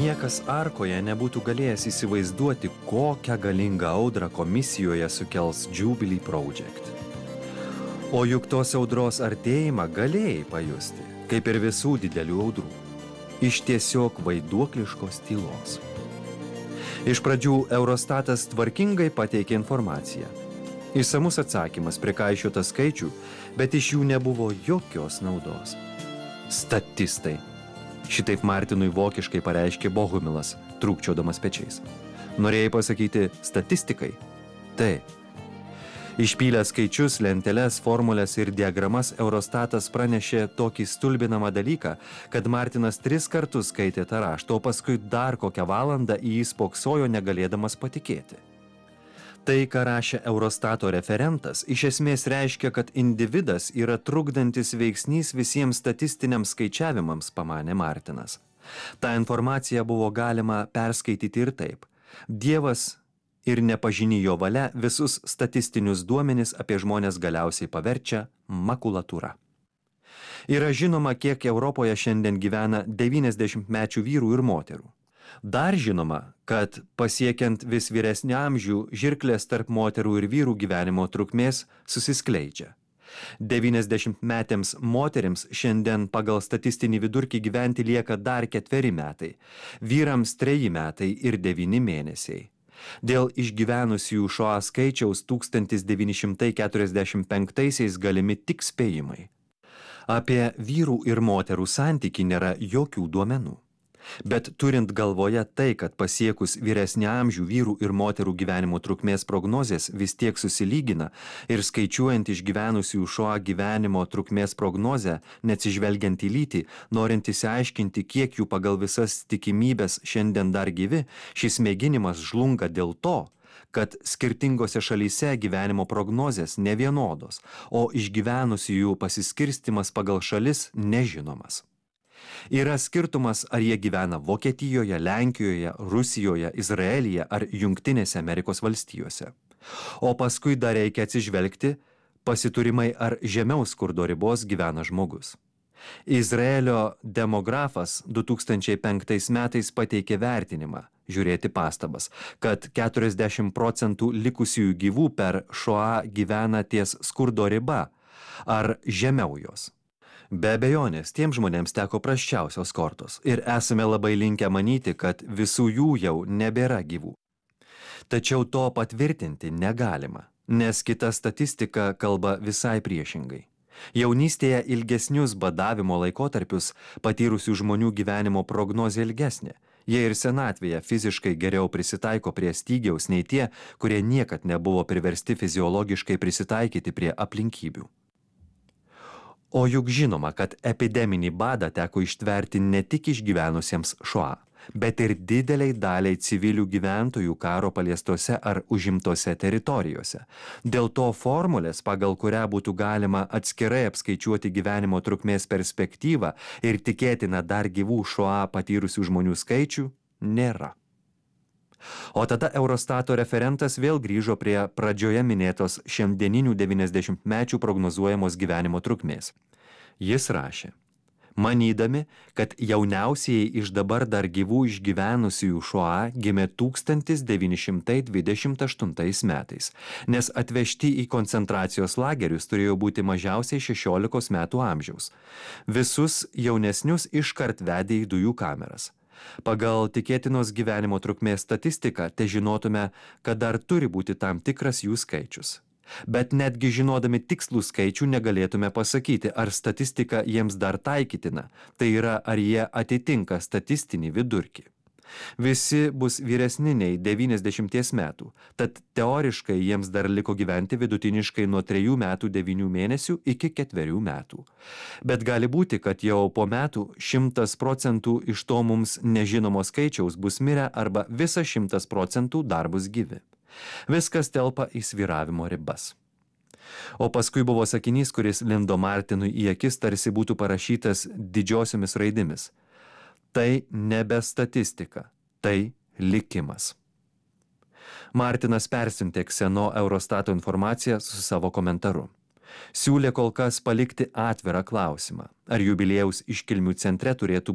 Niekas Arkoje nebūtų galėjęs įsivaizduoti, kokią galingą audrą komisijoje sukels Jubilee Project. O juk tos audros artėjimą galėjai pajusti, kaip ir visų didelių audrų, iš tiesiog vaiduokliškos tylos. Iš pradžių Eurostatas tvarkingai pateikė informaciją. Išsamus atsakymas, prikaišiota skaičių, bet iš jų nebuvo jokios naudos. Statistai. Šitaip Martinui vokiškai pareiškė Bohumilas, trūkčiodamas pečiais. Norėjai pasakyti statistikai? Taip. Išpylęs skaičius, lenteles, formulės ir diagramas, Eurostatas pranešė tokį stulbinamą dalyką, kad Martinas 3 kartus skaitė tą raštą, o paskui dar kokią valandą į jį spoksojo negalėdamas patikėti. Tai, ką rašė Eurostato referentas, iš esmės reiškia, kad individas yra trukdantis veiksnys visiems statistiniams skaičiavimams, pamanė Martinas. Ta informacija buvo galima perskaityti ir taip. Dievas ir nepažini jo valia visus statistinius duomenis apie žmonės galiausiai paverčia makulatūra. Yra žinoma, kiek Europoje šiandien gyvena 90-mečių vyrų ir moterų. Dar žinoma, kad pasiekiant vis vyresnį amžių, žirklės tarp moterų ir vyrų gyvenimo trukmės susiskleidžia. 90-metėms moterims šiandien pagal statistinį vidurkį gyventi lieka dar 4 metai, vyrams 3 metai ir 9 mėnesiai. Dėl išgyvenusiųjų šoa skaičiaus 1945-aisiais galimi tik spėjimai. Apie vyrų ir moterų santykį nėra jokių duomenų. Bet turint galvoje tai, kad pasiekus vyresnį amžių vyrų ir moterų gyvenimo trukmės prognozės vis tiek susilygina ir skaičiuojant išgyvenusių šoa gyvenimo trukmės prognozę, neatsižvelgiant į lytį, norint išsiaiškinti, kiek jų pagal visas tikimybės šiandien dar gyvi, šis mėginimas žlunga dėl to, kad skirtingose šalyse gyvenimo prognozės nevienodos, o išgyvenusiųjų pasiskirstimas pagal šalis nežinomas. Yra skirtumas, ar jie gyvena Vokietijoje, Lenkijoje, Rusijoje, Izraelyje ar Jungtinėse Amerikos valstijose. O paskui dar reikia atsižvelgti, pasiturimai ar žemiau skurdo ribos gyvena žmogus. Izraelio demografas 2005 metais pateikė vertinimą, žiūrėti pastabas, kad 40% likusiųjų gyvų per šoa gyvena ties skurdo riba ar žemiau jos. Be abejonės, tiems žmonėms teko prasčiausios kortos ir esame labai linkę manyti, kad visų jų jau nebėra gyvų. Tačiau to patvirtinti negalima, nes kita statistika kalba visai priešingai. Jaunystėje ilgesnius badavimo laikotarpius patyrusių žmonių gyvenimo prognozė ilgesnė. Jie ir senatvėje fiziškai geriau prisitaiko prie stygiaus nei tie, kurie niekad nebuvo priversti fiziologiškai prisitaikyti prie aplinkybių. O juk žinoma, kad epideminį badą teko ištverti ne tik išgyvenusiems šoa, bet ir dideliai daliai civilių gyventojų karo paliestose ar užimtose teritorijose. Dėl to formulės, pagal kurią būtų galima atskirai apskaičiuoti gyvenimo trukmės perspektyvą ir tikėtina dar gyvų šoa patyrusių žmonių skaičių, nėra. O tada Eurostato referentas vėl grįžo prie pradžioje minėtos šiandieninių 90-mečių prognozuojamos gyvenimo trukmės. Jis rašė: manydami, kad jauniausieji iš dabar dar gyvų išgyvenusiųjų šoa gimė 1928 metais, nes atvežti į koncentracijos lagerius turėjo būti mažiausiai 16 metų amžiaus. Visus jaunesnius iškart vedė į dujų kameras. Pagal tikėtinos gyvenimo trukmės statistiką, te žinotume, kad dar turi būti tam tikras jų skaičius. Bet netgi žinodami tikslų skaičių negalėtume pasakyti, ar statistika jiems dar taikytina, tai yra, ar jie atitinka statistinį vidurkį. Visi bus vyresni nei 90 metų, tad teoriškai jiems dar liko gyventi vidutiniškai nuo 3 metų 9 mėnesių iki 4 metų. Bet gali būti, kad jau po metų 100% iš to mums nežinomo skaičiaus bus mirę arba visa 100% dar bus gyvi. Viskas telpa į svyravimo ribas. O paskui buvo sakinys, kuris lindo Martinui į akis, tarsi būtų parašytas didžiosiomis raidėmis. Tai nebe statistika, tai likimas. Martinas persiuntė Kseno Eurostato informaciją su savo komentaru. Siūlė kol kas palikti atvirą klausimą, ar jubiliejaus iškilmių centre turėtų